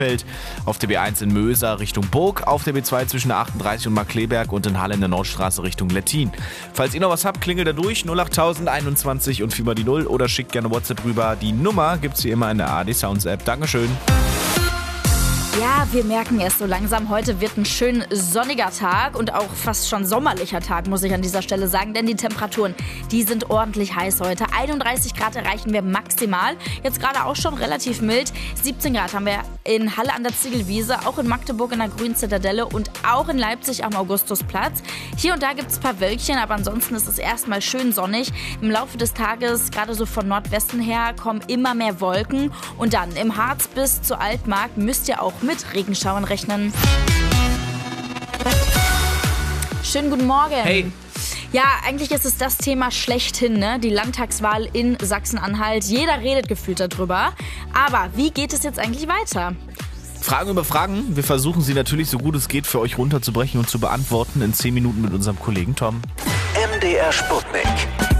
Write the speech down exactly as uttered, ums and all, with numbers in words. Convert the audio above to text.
auf der B eins in Möser Richtung Burg, auf der B zwei zwischen der achtunddreißig und Markkleeberg und in Halle in der Nordstraße Richtung Lettin. Falls ihr noch was habt, klingelt da durch null acht tausend einundzwanzig und viermal die null oder schickt gerne WhatsApp rüber. Die Nummer gibt's wie immer in der A R D Sounds App. Dankeschön. Ja, wir merken es so langsam. Heute wird ein schön sonniger Tag und auch fast schon sommerlicher Tag, muss ich an dieser Stelle sagen. Denn die Temperaturen, die sind ordentlich heiß heute. einunddreißig Grad erreichen wir maximal. Jetzt gerade auch schon relativ mild. siebzehn Grad haben wir in Halle an der Ziegelwiese, auch in Magdeburg in der Grünen Zitadelle und auch in Leipzig am Augustusplatz. Hier und da gibt es ein paar Wölkchen, aber ansonsten ist es erstmal schön sonnig. Im Laufe des Tages, gerade so von Nordwesten her, kommen immer mehr Wolken. Und dann im Harz bis zur Altmark müsst ihr auch mit Regenschauern rechnen. Schönen guten Morgen. Hey. Ja, eigentlich ist es das Thema schlechthin, ne? Die Landtagswahl in Sachsen-Anhalt. Jeder redet gefühlt darüber. Aber wie geht es jetzt eigentlich weiter? Fragen über Fragen. Wir versuchen sie natürlich so gut es geht für euch runterzubrechen und zu beantworten in zehn Minuten mit unserem Kollegen Tom. M D R Sputnik.